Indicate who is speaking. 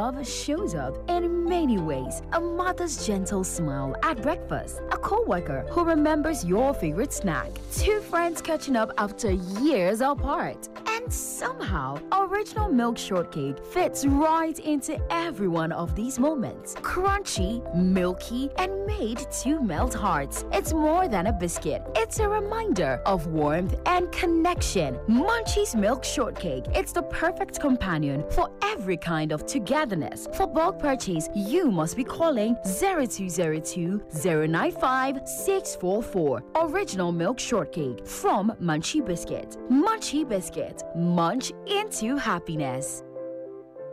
Speaker 1: love shows up in many ways. A mother's gentle smile at breakfast, a co-worker who remembers your favorite snack, two friends catching up after years apart. And somehow, Original Milk Shortcake fits right into every one of these moments. Crunchy, milky, and made to melt hearts. It's more than a biscuit. It's a reminder of warmth and connection. Munchie's Milk Shortcake. It's the perfect companion for every kind of togetherness. For bulk purchase, you must be calling 0202 095 644. Original Milk Shortcake from Munchie Biscuit. Munchie Biscuit. Munch into happiness.